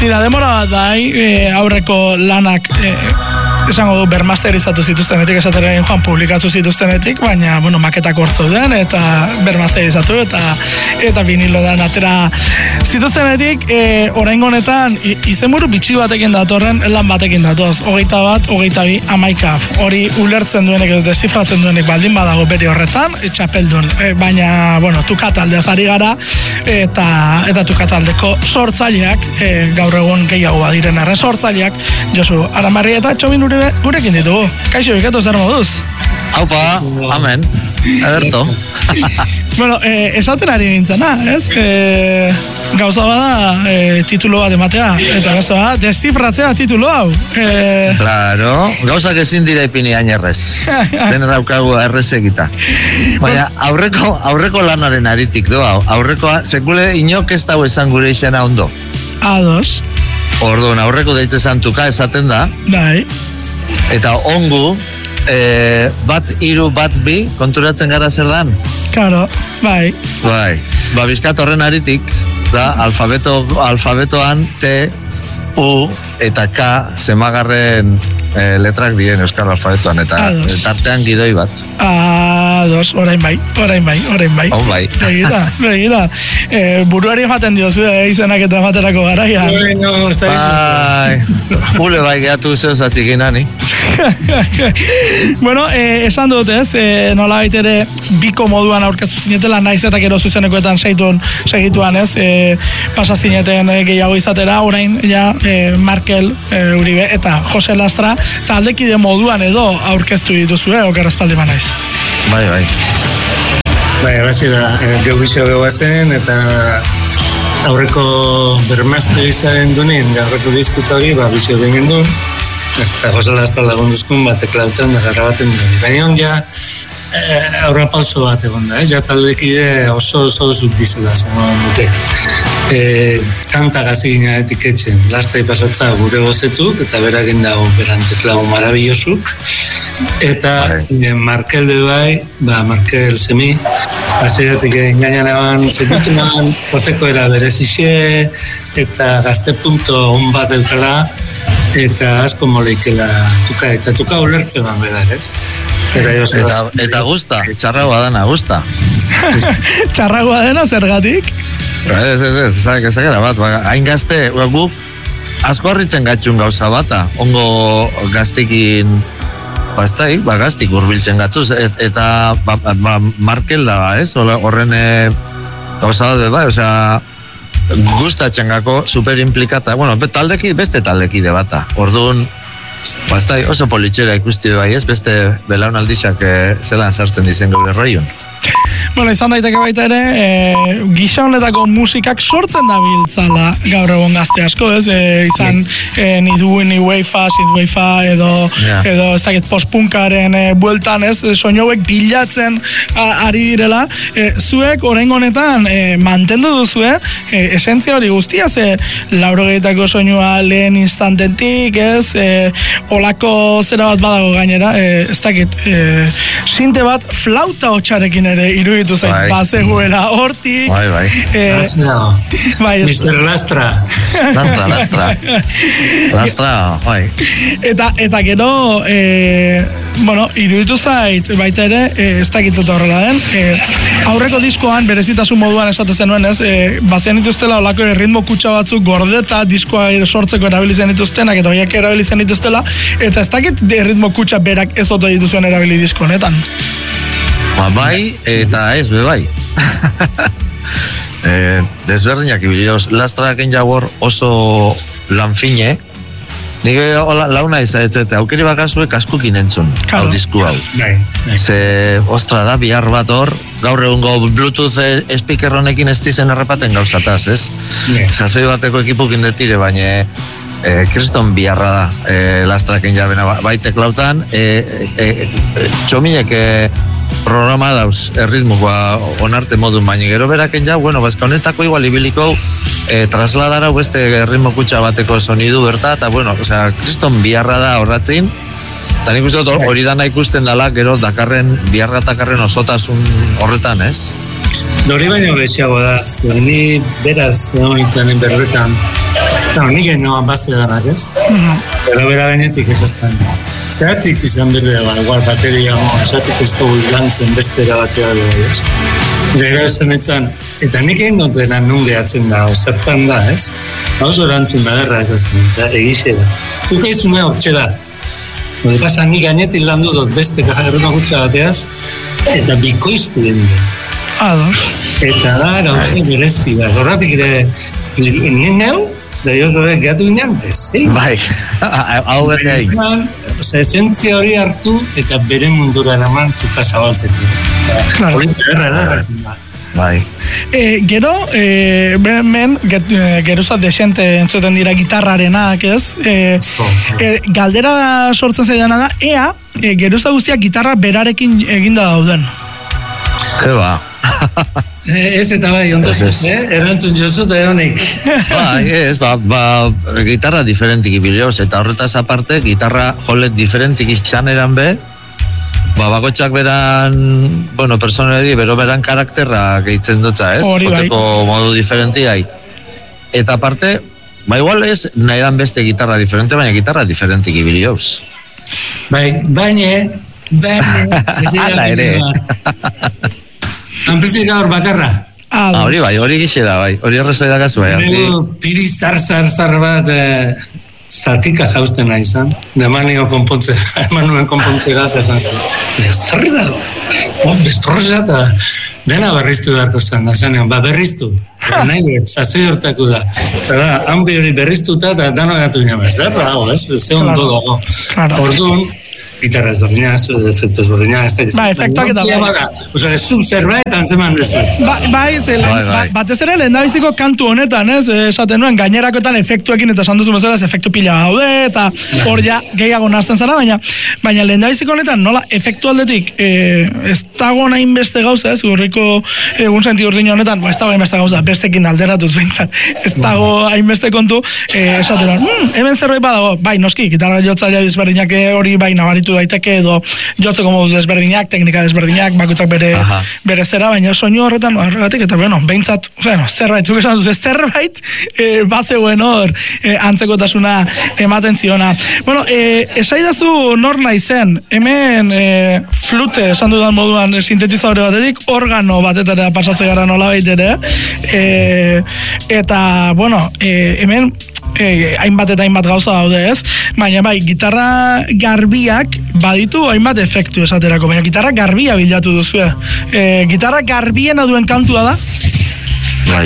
Tira, demora bat bai, aurreko lanak esango du bermasterizatu zituztenetik, esateren joan publikatu zituztenetik, baina, bueno, maketak hortzu den, eta bermasterizatu, eta vinilo dan atera zituztenetik, oraingo honetan, izenburu bitxi batekin datorren, lan batekin datoz, 21, 22, 11, hori ulertzen duenek edo deszifratzen duenek baldin badago bere horretan, txapeldun, baina, bueno, tukataldeaz ari gara, eta tukataldeko sortzaileak, gaur egun gehiago badiren arren sortzaileak, Josu Aramarri eta Txobin gurekin ditugu. Kaixo, ikatu zer moduz? Aupa, amen. Ederto. Bueno, esaten ari nintzena, ez? Gauza bada titulo bat ematea, eta gauza bada deszifratzea titulo hau. Claro, gauzak ezin dira ipini hain errez. Dena daukagu errez egita. Baina aurreko lanaren aritik doa, aurrekoa, sekule inok ez dago esan gure izena ondo. Ados. Orduan, aurreko deitze santuka esaten da. Bai. Eta ongu, bat iru, bat bi, konturatzen gara zer dan? Claro, bai. Bai, bizkat horren aritik, da, alfabetoan T, U eta K zemagarren letrak diren euskal alfabetoan, eta tartean gidoi bat. Ados, orain bai. Oh, bai. Begira. Buruari ematen diozu, izenak eta ematerako garaia. Bueno, ez da izu. Ule bai gehatu zeu zatxikin ani. Bueno, esan dut ez, nola baitere biko moduan aurkeztu zinetela, naiz eta gero zuzenekoetan segituan ez, pasazineten gehiago izatera, orain ja Markel Uribe eta Jose Lastra taldekide moduan edo aurkeztu dituzu, okerrezpaldi naiz. Bai. Bai, bazi da, geubizio gehuazen, eta aurreko bermasterizaren dunin, aurreko diskuta hori, bizio bingen duen, eta Jose Lastra lagunduzkun batek lautan da garrabaten duen. Baina hon ja, aurra pauso bat egon da, ja taldekide oso zut dizela, zemoan dute. Kantagaz egina etiketzen, Lastra ipasatza gure gozetuk, eta beragen dago beranteklau marabillosuk, eta Markel bebai, Markel semi, azeratik engainan eban, zetitzen eban, poteko era berezixe, eta gazte punto on bat eukala, eta asko moleikela tuka ulertzen ban bera, ez? Eta gusta, txarragoa dana, gusta. Txarragoa dena, zergatik? Ez, ezagera bat, hain gazte, gu asko harritzen gatxun gauza bata, ongo gaztekin, gaztik urbiltzen gatzuz, eta Markel da, ez? Horren gauza bat, osea, gustatzen gako, super implikata, bueno, beste taldekide bata, orduan, oso politxera ikusti bai, ez? Beste belaunaldixak zelan sartzen dizen gaur erroiun. Bueno, izan daiteke baita ere, gisa honetako musikak sortzen da biltzala gaur egon gazte asko, ez? Izan ni wave-a, synth-wave-a, edo ez dakit post-punkaren bueltan, ez? Soinuek bilatzen ari direla. Zuek, oraingo honetan, mantendu duzue, esentzia hori guztia, ze 80ko soinua lehen instantetik, ez? Olako zera bat badago gainera, ez dakit, sinte bat flauta hotxarekin ere iruditu zain, bazegoela hortik. Bai. Mr. Lastra. Lastra, bai. Eta gero, bueno, iruditu zait, baita ere, ez dakitut horrela den, aurreko diskoan, berezitasun moduan esate zenuen, ez, bazean dituztela olako ritmo kutsa batzuk gordeta diskoa sortzeko erabilizen dituztenak, eta horiak erabilizen dituztela, eta ez dakit ritmo kutsa berak ez oto dituzuen erabili disko honetan. Bai, eta ez, bai. Desberdinak ibilioz, Lastraken jagor oso lanfine, nik launa izaetzete, aukeri bakasuek askukin entzun, hau disku hau. Ze, ostra da, bihar bat hor, gaur egungo Bluetooth speaker honekin ez dizen errepaten gauzataz, ez? Sasoi bateko ekipukin detire, baina kriston biharra da Lastraken jabena baitek lautan, txominek programa dauz, erritmukoa onarte modun, baina gero beraken jau, bueno, bazka honetako igual ibiliko trasladara beste ritmo kutsa bateko sonidu berta, eta bueno, osea, kriston biharra da horratzin, eta nik uste hori dana ikusten dela, gero dakarren, biharra dakarren osotasun horretan, ez? Dori baino bexiago da, ni beraz, no, itzanen berretan, No, nik noan base danak, ez? Pero bera gainetik ez aztan. Zeratzik izan berde, igual bateria, zeratzik ez dugu lantzen bestera batea dugu, ez? Gero esan etzan, eta nik egin dutena nun gehatzen da, zertan da, ez? Hauz orantzun da gerra ez azten, eta egixe da. Zuka izune hortxe da. Hore pasa, nik gainetik lan dut beste kajarruna gutxa bateaz, eta bikoiztu den da. Eta da, gauze berezi da. Horratik ere, neu, da joz horrek gehatu ginen, ez? Bai, hau bete egin. Esentzia hori hartu eta bere mundura eraman tuka zabaltzeko. Hori erra da. Bai. Gero, hemen, geruzat desente entzuten dira gitarrarenak, ez? Galdera sortzen zaidana da, ea, geruza guztiak gitarra berarekin eginda dauden. Eba. Ez eta bai, ondosuz, erantzun jozu eta egonik. Bai, ez, gitarra diferentik ibilioz, eta horretaz aparte, gitarra jolet diferentik izan eran be, bakotxak beran, bueno, personeri, beran karakterra gehitzen dutza, ez? Joteko modu diferenti hai. Eta aparte, igual ez, nahi dan beste gitarra diferente, baina gitarra diferentik ibilioz. Baina, hala ere. Amplifikador bakarra. Hori bai, hori gixera bai, hori horrezoi da gazu bai. Nego piri zar bat zatika jausten nahi izan. Emanuen konpontze gata esan zen. Zarri da, bestorroza eta dena berriztu beharko zen. Berriztu, nahi zazoi hortako da. Eta hanbi hori berriztuta eta dano gatu ginen. Zerra dago, ez? Zeon dago. Orduan, gitarra ezberdina, efektu ezberdina, ez da gizan. Efektuak eta bai. Osa, ez zu zerbait antzeman dezu. Batez ere lehendabiziko kantu honetan, ez? Esaten nuen, gainerakoetan efektuekin eta esan duzu bezala, efektu pila gaude, eta hor ja gehiago nazten zara, baina lehendabiziko honetan, nola, efektu aldetik, ez dago nahin beste gauza, ez? Gurriko egun senti urdin honetan, ez dago hain beste gauza, bestekin alderatuz behintzat, ez dago hain beste kontu, esaten nuen, hemen zerbait badago, bai, noski, gitarra jotzailea ezberdinak hori bai nabaritu daiteke edo jotzeko modu desberdinak, teknika desberdinak, bakoitzak bere zera, baina soinu horretan horregatik, eta behintzat, zerbait, zuk esan duz, zerbait, bazeuen hor, antzekotasuna ematen ziona. Bueno, esaidazu nor nahi zen, hemen flute, esan dudan moduan, sintetizadore batetik, organo batetara pasatze gara nola baitere, eta, bueno, hemen, hainbat eta hainbat gauza daude, ez? Baina bai, gitarra garbiak baditu hainbat efektu esaterako, baina gitarra garbia bilatu duzue. Gitarra garbiena duen kantua da? Bai.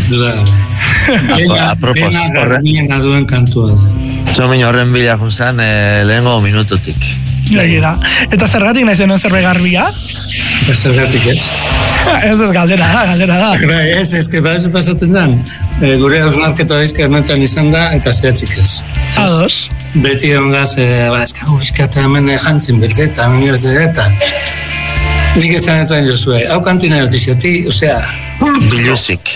Apropos, garbiena duen kantua da. Txomin horren bila junzan lehengo minututik. Legira. Eta zergatik nahi zenuen zerbait garbia? Zergatik ez. Ez galdera da. Ez, pasaten dan. Gure hausnarketa daizka hementan izan da, eta zehatzik ez. Ados. Beti egon gaz, eta hemen jantzin berde, eta hemen eta nik ez zanetan jozue. Hau kantina jotizati, osea... Biluzik.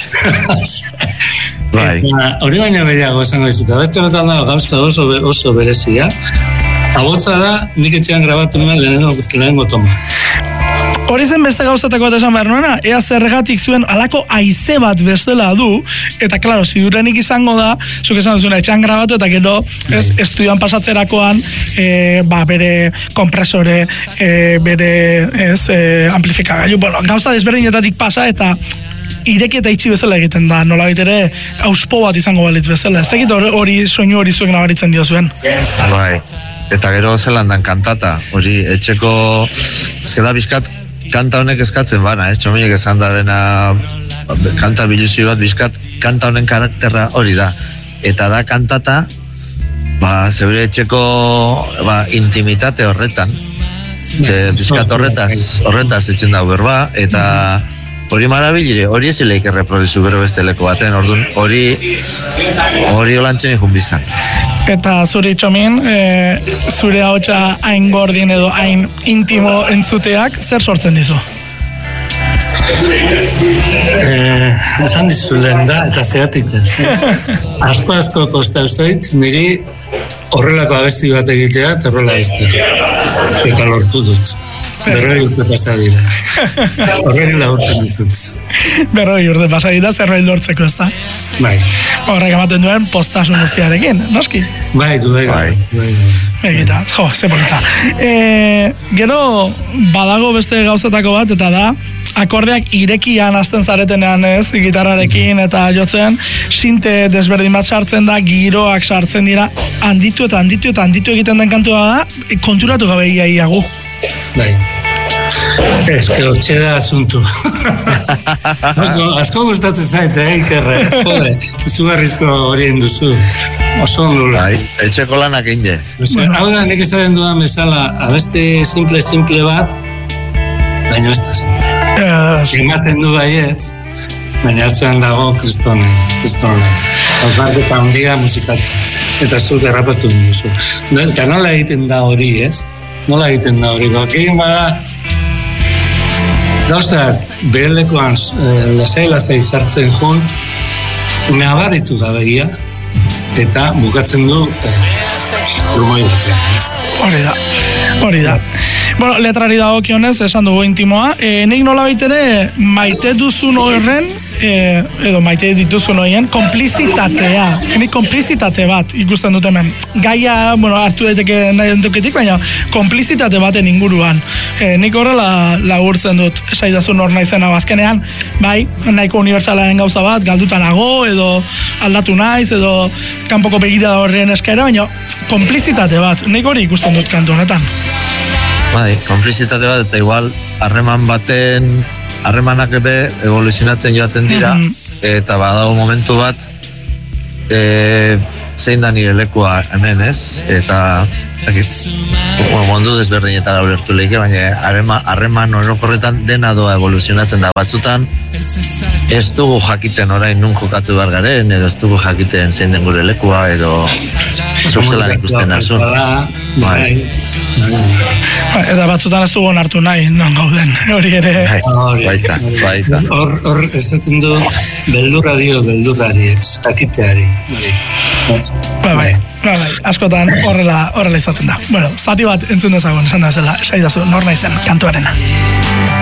Bai. Hori baina beriago esango izuta. Beste betan dago gauza oso berezia. Abotza da, nik etxean grabatu nuen lehenengo toma. Hori zen beste gauzatako bat esan behar nuena, ea zergatik zuen alako haize bat bestela du, eta klaro, zidurenik izango da, zuk esan duzuna, etxean grabatu, eta gero, estudioan pasatzerakoan, bere kompresore, bere, amplifikagailu, gauza desberdinetatik pasa, eta ireki eta itxi bezala egiten da, nola baitere, auspo bat izango balitz bezala. Ez dakit hori soinu hori zuek nabaritzen dio zuen. Bai, eta gero zelandan kantata, hori etxeko, ezkeda bizkat, kanta honek eskatzen bana, txominek esan da dena kanta biluzio bat bizkat, kanta honen karakterra hori da. Eta da kantata, zeure etxeko intimitate horretan. Bizkat horretaz etxen da berba, eta hori marabilire, hori ez eleik erreproduzu bero besteleko baten, orduan hori olantzen ikun bizan. Eta zuri txomin, zure hautsa hain gordin edo hain intimo entzuteak, zer sortzen dizu? Esan dizu lehen da, eta zeatik ez. Asko kosta ustoit, niri horrelako abesti bat egitea, eta horrela iztea. Eta lortu dut. Berroi urte pasa dira. Horreri laurtzen dizut. Berroi urte pasa dira, zerbait lortzeko, ez da? Bai. Horrek ematen duen postasun guztiarekin, noski? Bai. Egita, jo, ze polita. Gero, badago beste gauzetako bat, eta da, akordeak irekian hasten zaretenean ez, gitarrarekin eta jotzen, sinte desberdin bat sartzen da, giroak sartzen dira, handitu egiten den kantua da, konturatu gabe iaiagu. Bai. Ez que hotxera asuntu. Asko gustatzen zaite, Ikerre. Jode, izugarrizko horien duzu. Oso ondula. Bai, etxeko lanak inde. Hau da, nik ezaten dudan bezala, abeste simple bat, baina ez da simple. Ematen du baiet, baina atzean dago kristonen. Hausnarketa handia musikatu. Eta zu derrapatu duzu. Eta nola egiten da hori, ez? Nola egiten da hori? Egin bada, gauzak behelekoan lasai sartzen joan, nabaritu da begia, eta bukatzen du rumoi batean, ez? Hori da. Bueno, letrari dagokionez, esan dugu intimoa. Nik nola baitere maite duzun horren, edo maite dituzun horien, konplizitatea. Nik konplizitate bat ikusten dut hemen. Gaia, bueno, hartu daiteke nahi entoketik, baina konplizitate baten inguruan. Nik horrela lagurtzen dut, esaidazun hor naizena bazkenean, bai, nahiko unibertsalaren gauza bat, galdutanago, edo aldatu naiz, edo kanpoko begirada horren eskaera, baina konplizitate bat. Nik hori ikusten dut kantu honetan. Bai, konplizitate bat, eta igual harremanak ebe evoluzionatzen joaten dira, eta badago momentu bat, zein da nire lekua hemen, ez? Eta, mundu desberdinetara ulertu lehike, baina harreman orokorretan dena doa evoluzionatzen da batzutan, ez dugu jakiten orain nun jokatu behar garen, edo ez dugu jakiten zein den gure lekua, edo zuzelan ikusten arzun. Bai. Eta batzutan ez dugu onartu nahi, non gauden, hori ere. Baita. Hor ezaten du beldurrari, jakiteari. Bai, askotan horrela izaten da. Bueno, zati bat entzun dezagun, esan da zela, esaidazu, nor naizen kantuarena.